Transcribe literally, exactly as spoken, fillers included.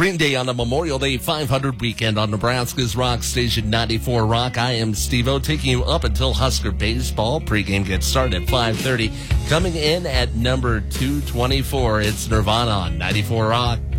Green Day on the Memorial Day five hundred weekend on Nebraska's Rock Station ninety-four Rock. I am Steve-O, taking you up until Husker baseball. Pregame gets started at five thirty. Coming in at number two twenty-four, it's Nirvana on ninety-four Rock.